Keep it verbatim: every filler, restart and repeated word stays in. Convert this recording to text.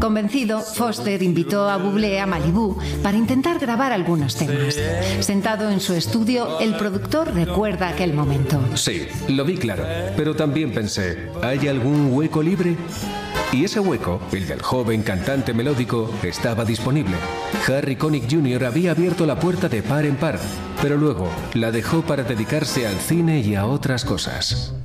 Convencido, Foster invitó a Bublé a Malibú para intentar grabar algunos temas. Sentado en su estudio, el productor recuerda aquel momento. Sí, lo vi claro, pero también pensé, ¿hay algún hueco libre? Y ese hueco, el del joven cantante melódico, estaba disponible. Harry Connick junior había abierto la puerta de par en par, pero luego la dejó para dedicarse al cine y a otras cosas.